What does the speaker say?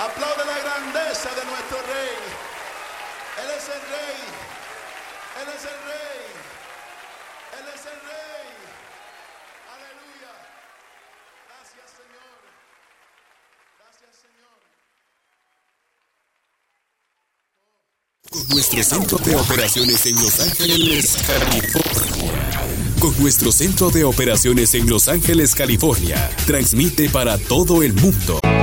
Aplaude la grandeza de nuestro Rey. Él es el Rey. Él es el Rey. Él es el Rey. Aleluya. Gracias, Señor. Gracias, Señor. Con nuestro centro de operaciones en Los Ángeles, California. Con nuestro centro de operaciones en Los Ángeles, California. Transmite para todo el mundo.